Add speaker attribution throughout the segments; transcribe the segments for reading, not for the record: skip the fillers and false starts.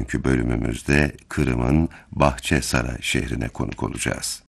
Speaker 1: Bugünkü bölümümüzde Kırım'ın Bahçesaray şehrine konuk olacağız.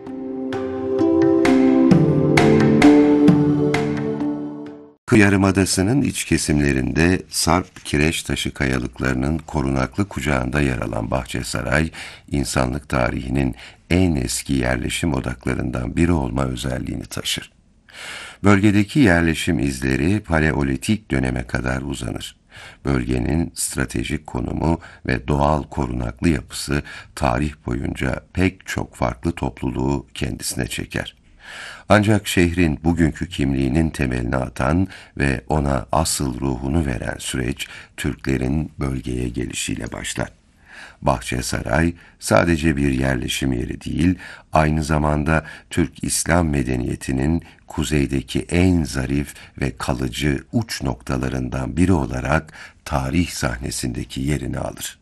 Speaker 1: Kırım Yarımadası'nın iç kesimlerinde Sarp kireç taşı kayalıklarının korunaklı kucağında yer alan Bahçesaray, insanlık tarihinin en eski yerleşim odaklarından biri olma özelliğini taşır. Bölgedeki yerleşim izleri Paleolitik döneme kadar uzanır. Bölgenin stratejik konumu ve doğal korunaklı yapısı tarih boyunca pek çok farklı topluluğu kendisine çeker. Ancak şehrin bugünkü kimliğinin temelini atan ve ona asıl ruhunu veren süreç Türklerin bölgeye gelişiyle başlar. Bahçesaray sadece bir yerleşim yeri değil, aynı zamanda Türk İslam medeniyetinin kuzeydeki en zarif ve kalıcı uç noktalarından biri olarak tarih sahnesindeki yerini alır.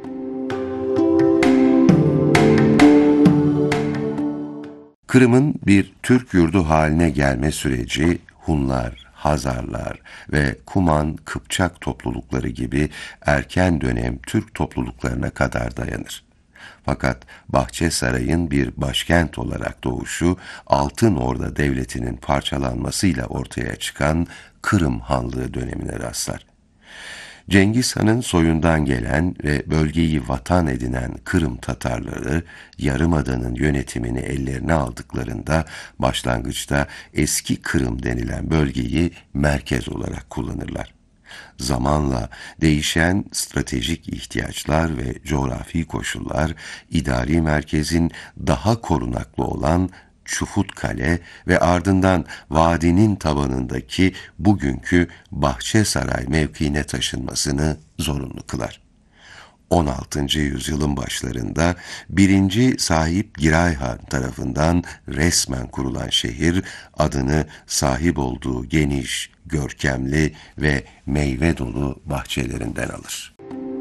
Speaker 1: Kırım'ın bir Türk yurdu haline gelme süreci Hunlar, Hazarlar ve Kuman, Kıpçak toplulukları gibi erken dönem Türk topluluklarına kadar dayanır. Fakat Bahçesaray'ın bir başkent olarak doğuşu, Altın Orda Devleti'nin parçalanmasıyla ortaya çıkan Kırım Hanlığı dönemine rastlar. Cengiz Han'ın soyundan gelen ve bölgeyi vatan edinen Kırım Tatarları, Yarımada'nın yönetimini ellerine aldıklarında başlangıçta eski Kırım denilen bölgeyi merkez olarak kullanırlar. Zamanla değişen stratejik ihtiyaçlar ve coğrafi koşullar, idari merkezin daha korunaklı olan Çufutkale ve ardından vadinin tabanındaki bugünkü Bahçesaray mevkiine taşınmasını zorunlu kılar. 16. yüzyılın başlarında 1. Sahip Giray Han tarafından resmen kurulan şehir, adını sahip olduğu geniş, görkemli ve meyve dolu bahçelerinden alır.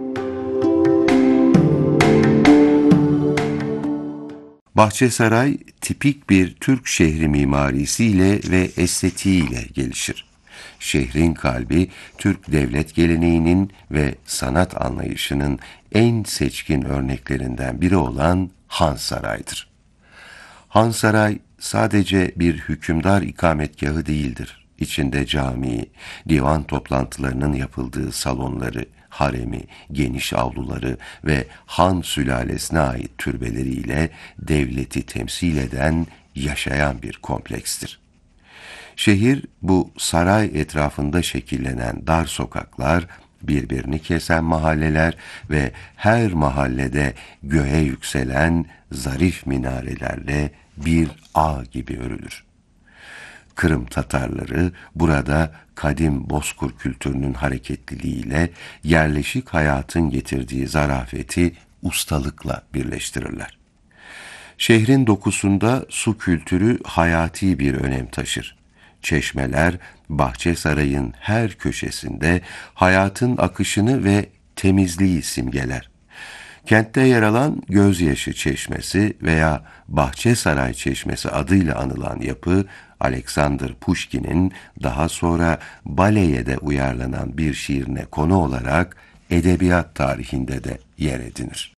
Speaker 1: Bahçesaray, tipik bir Türk şehri mimarisiyle ve estetiğiyle gelişir. Şehrin kalbi, Türk devlet geleneğinin ve sanat anlayışının en seçkin örneklerinden biri olan Han Saray'dır. Han Saray sadece bir hükümdar ikametgahı değildir. İçinde cami, divan toplantılarının yapıldığı salonları, haremi, geniş avluları ve Han sülalesine ait türbeleriyle devleti temsil eden yaşayan bir komplekstir. Şehir, bu saray etrafında şekillenen dar sokaklar, birbirini kesen mahalleler ve her mahallede göğe yükselen zarif minarelerle bir ağ gibi örülür. Kırım Tatarları burada kadim Bozkır kültürünün hareketliliğiyle yerleşik hayatın getirdiği zarafeti ustalıkla birleştirirler. Şehrin dokusunda su kültürü hayati bir önem taşır. Çeşmeler, Bahçesaray'ın her köşesinde hayatın akışını ve temizliği simgeler. Kentte yer alan Gözyaşı Çeşmesi veya Bahçesaray Çeşmesi adıyla anılan yapı, Alexander Pushkin'in daha sonra Baleye'de uyarlanan bir şiirine konu olarak edebiyat tarihinde de yer edinir.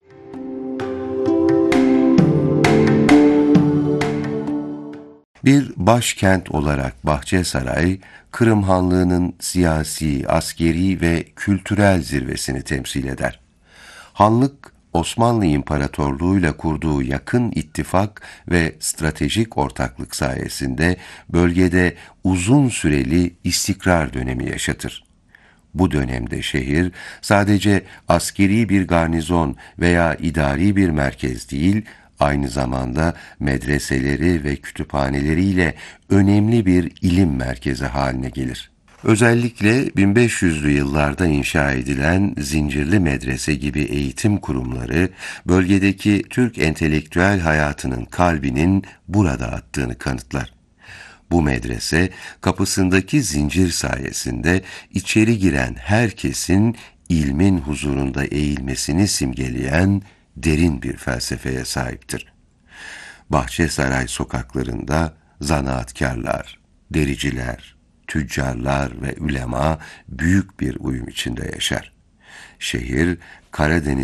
Speaker 1: Bir başkent olarak Bahçesaray, Kırım Hanlığı'nın siyasi, askeri ve kültürel zirvesini temsil eder. Hanlık, Osmanlı İmparatorluğu'yla kurduğu yakın ittifak ve stratejik ortaklık sayesinde bölgede uzun süreli istikrar dönemi yaşatır. Bu dönemde şehir sadece askeri bir garnizon veya idari bir merkez değil, aynı zamanda medreseleri ve kütüphaneleriyle önemli bir ilim merkezi haline gelir. Özellikle 1500'lü yıllarda inşa edilen Zincirli Medrese gibi eğitim kurumları, bölgedeki Türk entelektüel hayatının kalbinin burada attığını kanıtlar. Bu medrese, kapısındaki zincir sayesinde içeri giren herkesin ilmin huzurunda eğilmesini simgeleyen derin bir felsefeye sahiptir. Bahçesaray sokaklarında zanaatkarlar, dericiler, tüccarlar ve ülema büyük bir uyum içinde yaşar. Şehir, Karadeniz